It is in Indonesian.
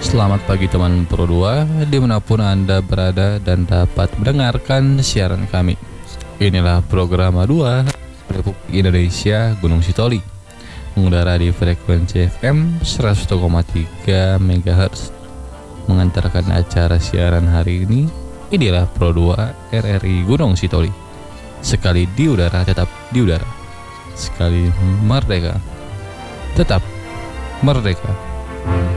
Selamat pagi teman Pro 2 dimanapun Anda berada dan dapat mendengarkan siaran kami. Inilah program A2 Republik Indonesia Gunung Sitoli, mengudara di frekuensi FM 101,3 MHz. Mengantarkan acara siaran hari ini, inilah Pro 2 RRI Gunung Sitoli. Sekali di udara tetap di udara, sekali merdeka tetap merdeka.